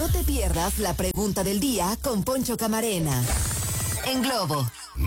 No te pierdas la pregunta del día con Poncho Camarena. En Globo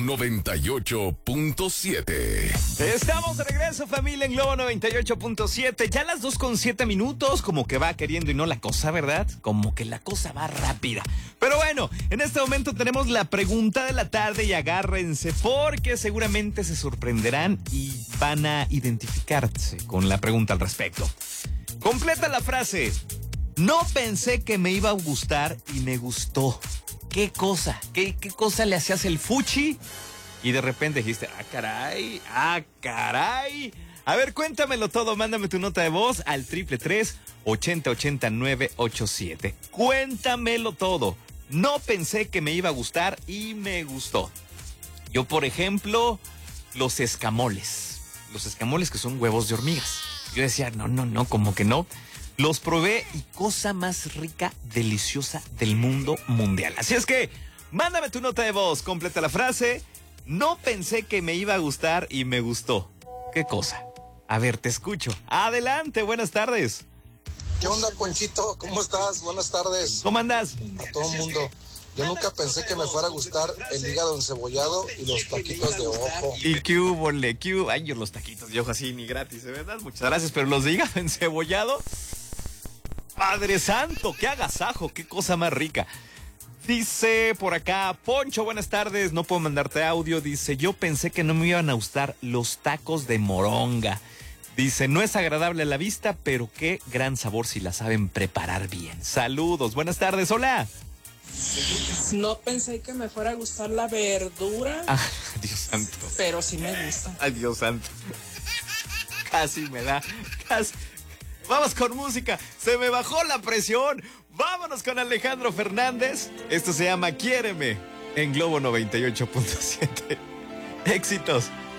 98.7. Estamos de regreso, familia, en Globo 98.7. Ya las 2:07, como que va queriendo y no la cosa, ¿verdad? Como que la cosa va rápida. Pero bueno, en este momento tenemos la pregunta de la tarde y agárrense porque seguramente se sorprenderán y van a identificarse con la pregunta al respecto. Completa la frase. No pensé que me iba a gustar y me gustó. ¿Qué cosa? ¿Qué cosa le hacías el fuchi? Y de repente dijiste, caray. A ver, cuéntamelo todo, mándame tu nota de voz al 333-8080-987. Cuéntamelo todo. No pensé que me iba a gustar y me gustó. Yo, por ejemplo, los escamoles. Los escamoles que son huevos de hormigas. Yo decía, no, como que no. Los probé y cosa más rica, deliciosa del mundo mundial. Así es que, mándame tu nota de voz, completa la frase. No pensé que me iba a gustar y me gustó. ¿Qué cosa? A ver, te escucho. Adelante, buenas tardes. ¿Qué onda, Ponchito? ¿Cómo estás? Buenas tardes. ¿Cómo andas? A todo el mundo. Yo nunca pensé que me fuera a gustar el hígado encebollado y los taquitos de ojo. ¿Y qué hubo? Ay, yo los taquitos de ojo así ni gratis, de verdad. Muchas gracias, pero los de hígado encebollado... ¡Padre santo! ¡Qué agasajo! ¡Qué cosa más rica! Dice por acá, Poncho, buenas tardes, no puedo mandarte audio. Dice, yo pensé que no me iban a gustar los tacos de moronga. Dice, no es agradable a la vista, pero qué gran sabor si la saben preparar bien. Saludos, buenas tardes, hola. No pensé que me fuera a gustar la verdura. Dios santo. Pero sí me gusta. Ay, Dios santo. Casi me da, casi... Vamos con música, se me bajó la presión. Vámonos con Alejandro Fernández. Esto se llama Quiéreme en Globo 98.7. Éxitos.